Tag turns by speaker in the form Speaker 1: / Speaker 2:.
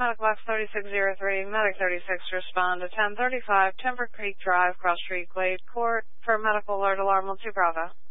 Speaker 1: Medic Box 3603, Medic 36, respond to 1035 Timber Creek Drive, Cross Street, Glade Court, for medical alert alarm on 2 Bravo.